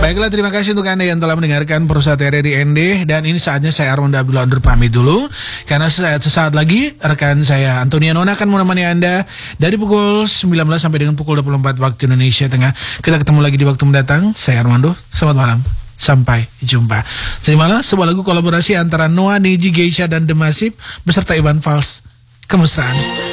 Baiklah, terima kasih untuk Anda yang telah mendengarkan Perusahaan RRI ND. Dan ini saatnya saya Armando Abdullah undur pamit dulu, karena sesaat lagi rekan saya Antonia Nona akan menemani Anda dari pukul 19 sampai dengan pukul 24 waktu Indonesia Tengah. Kita ketemu lagi di waktu mendatang. Saya Armando, selamat malam, sampai jumpa. Terimalah sebuah lagu kolaborasi antara Noah, Neji, Geisha, dan The Massive beserta Iwan Fals, Kemesraan.